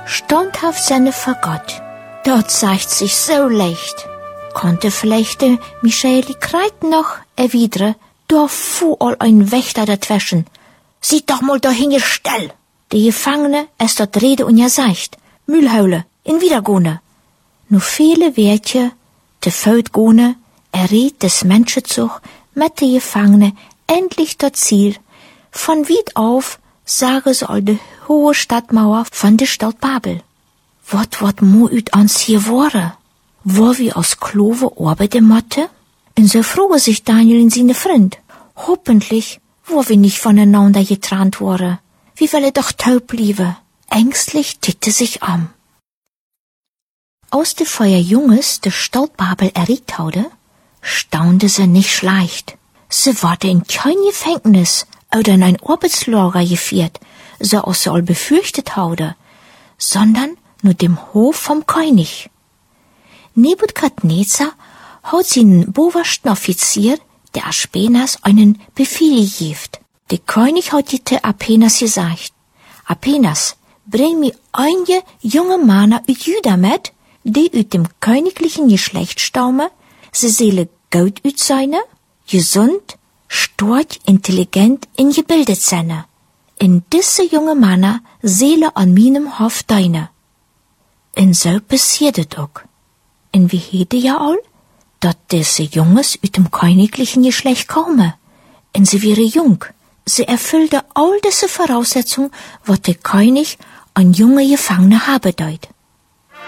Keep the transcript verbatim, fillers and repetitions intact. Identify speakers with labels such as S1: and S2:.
S1: standhaft seine vor Gott. Dort zeigt sich so leicht. Konnte vielleicht der Michaeli Kreit noch erwidern, da fuhr all ein Wächter dazwischen. Sieht doch mal dahin stell. Die Gefangene es dort rede und ja seicht. Mühlhaule, in Wiedergone. Nur viele Wertje, te Feut gone, erriet des Menschenzug mit de Gefangene endlich dort Ziel. Von weit auf sage so all de hohe Stadtmauer von de Stadt Babel. Wat wat mo üt ans hier wore? Wo wir aus Klove arbeite motte? Und so frohe sich Daniel in seine Freund. Hoffentlich, wo wir nicht voneinander getrennt wore. Wie will er doch taub bliebe? Ängstlich titte sich um. Aus de Feuer Junges de Stadt Babel erregt haude, staunte sie nicht schleicht. Sie wurde in kein Gefängnis oder in ein Arbeitslager geführt, so aus sie all befürchtet haude, sondern nur dem Hof vom König. Nebukadnezar hat seinen obersten Offizier, der Aspenas, einen Befehl gegeben. Der König hat die Apenas gesagt, Apenas, bring mir einige junge Männer aus Juda mit, die aus dem königlichen Geschlecht stammen, sie seele gut ut seine, gesund, stark, intelligent und gebildet seine. In diese junge Männer seele an meinem Hof deine. Und so passiert es auch. Und wie hätte ja all, dat diese Junges aus dem königlichen Geschlecht kommen. Und sie wäre jung. Sie erfüllte all diese Voraussetzungen, was der König an junge Gefangene habe deut.